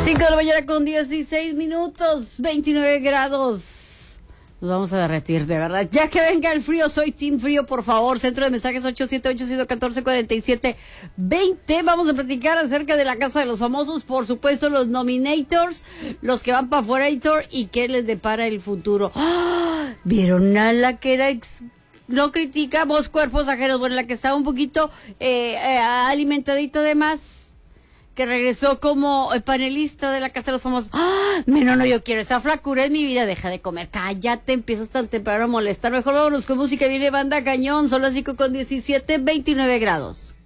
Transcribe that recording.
5 de la mañana con 16 minutos, 29 grados. Nos vamos a derretir, de verdad. Ya que venga el frío, soy Team Frío, por favor. Centro de mensajes 8785144720. Vamos a platicar acerca de la Casa de los Famosos, por supuesto, los nominators, los que van para afuera y qué les depara el futuro. ¡Ah! ¿Vieron a la que era no criticamos cuerpos ajenos? Bueno, la que estaba un poquito alimentadita de más, que regresó como panelista de la Casa de los Famosos. ¡Ah! No, yo quiero esa flacura en mi vida. Deja de comer, cállate, empiezas tan temprano a molestar. Mejor vámonos con música. Viene Banda Cañón, son las 5:17, 29 grados.